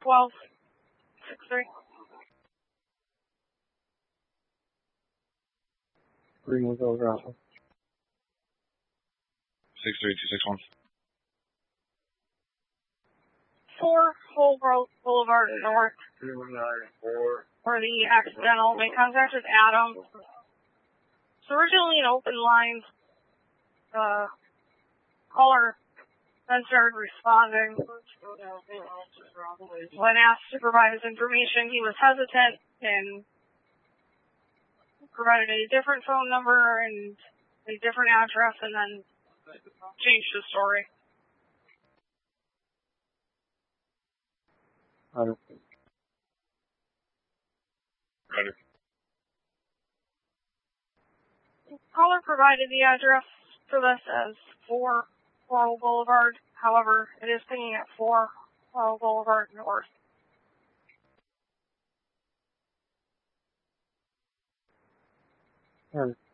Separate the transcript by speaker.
Speaker 1: 41263.
Speaker 2: Greenwood over Alpha.
Speaker 3: 63261.
Speaker 1: 4 Holbrook Boulevard North. For the accidental make contact with Adam. It's originally an open line. Caller then started responding. When asked to provide his information, he was hesitant and provided a different phone number and a different address, and then changed the story.
Speaker 2: Roger.
Speaker 1: Caller provided the address for this as 4 Laurel Boulevard. However, it is pinging at 4 Laurel Boulevard North.
Speaker 2: Roger.